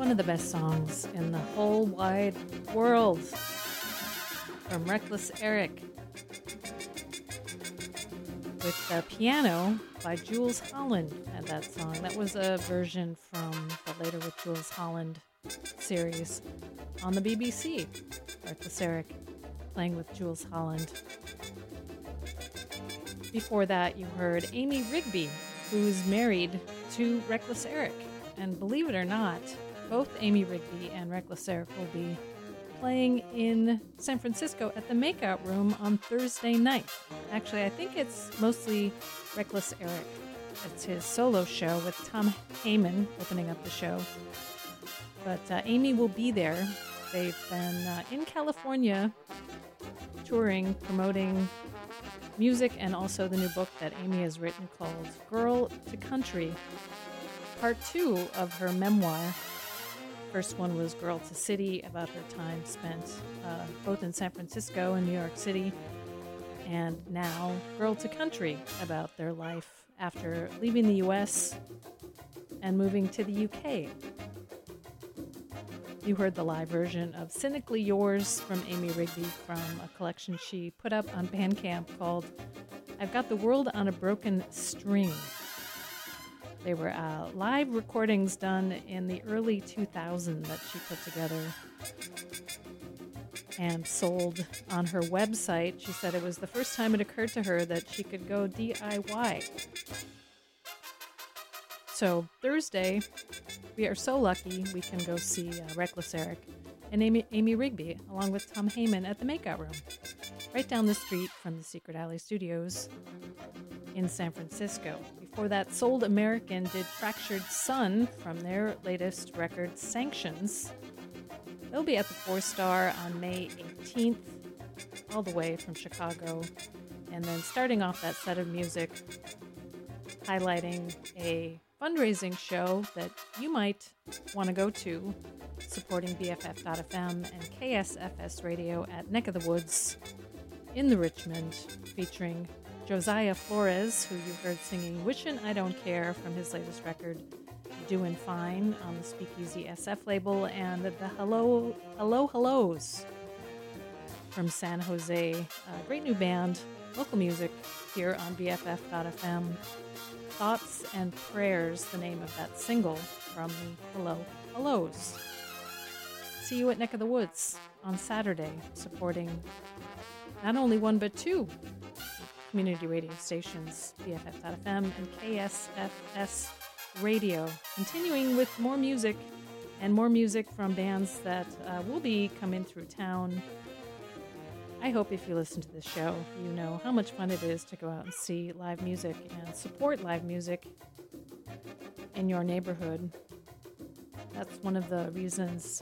One of the best songs in the whole wide world from Reckless Eric with the piano by Jools Holland had that song. That was a version from the Later with Jools Holland series on the BBC. Reckless Eric playing with Jools Holland. Before that, you heard Amy Rigby, who's married to Reckless Eric. And believe it or not, both Amy Rigby and Reckless Eric will be playing in San Francisco at the Makeout Room on Thursday night. Actually, I think it's mostly Reckless Eric. It's his solo show with Tom Heyman opening up the show. But Amy will be there. They've been in California touring, promoting music and also the new book that Amy has written called Girl to Country, part 2 of her memoir. First one was Girl to City, about her time spent both in San Francisco and New York City, and now Girl to Country, about their life after leaving the U.S. and moving to the U.K. You heard the live version of Cynically Yours from Amy Rigby from a collection she put up on Bandcamp called I've Got the World on a Broken String. They were live recordings done in the early 2000s that she put together and sold on her website. She said it was the first time it occurred to her that she could go DIY. So Thursday, we are so lucky we can go see Reckless Eric and Amy Rigby along with Tom Heyman at the Makeout Room, right down the street from the Secret Alley Studios in San Francisco. Before that, Souled American did Fractured Sun from their latest record, Sanctions. They'll be at the 4-Star on May 18th, all the way from Chicago. And then starting off that set of music, highlighting a fundraising show that you might want to go to, supporting BFF.FM and KSFS Radio at Neck of the Woods in the Richmond, featuring Josiah Flores, who you heard singing Wishin' I Don't Care from his latest record, Doin' Fine, on the Speakeasy SF label, and the Hello Hellos from San Jose. A great new band, local music here on BFF.FM. Thoughts and Prayers, the name of that single from the Hello Hellos. See you at Neck of the Woods on Saturday, supporting not only one but two community radio stations, BFF.FM and KSFS Radio. Continuing with more music, and more music from bands that will be coming through town. I hope if you listen to this show, you know how much fun it is to go out and see live music and support live music in your neighborhood. That's one of the reasons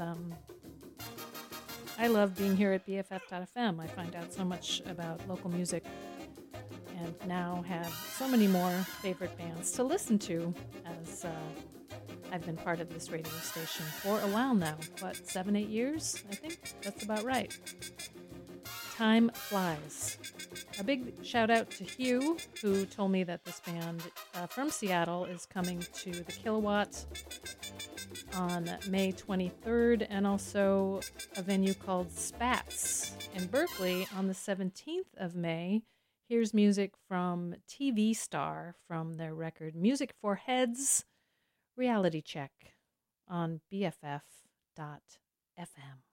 I love being here at BFF.FM. I find out so much about local music and now have so many more favorite bands to listen to, as I've been part of this radio station for a while now. What, 7-8 years? I think that's about right. Time flies. A big shout out to Hugh, who told me that this band from Seattle is coming to the Kilowatt on May 23rd, and also a venue called Spats in Berkeley on the 17th of May. Here's music from TV Star from their record Music for Heads, Reality Check on BFF.FM.